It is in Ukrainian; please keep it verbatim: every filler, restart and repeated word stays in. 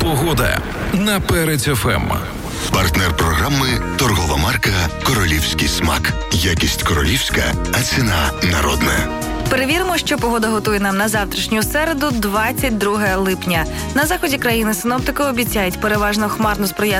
Погода на Перець еф ем. Партнер програми – торгова марка «Королівський смак». Якість королівська, а ціна народна. Перевіримо, що погода готує нам на завтрашню середу, двадцять друге липня. На заході країни синоптики обіцяють переважно хмарно з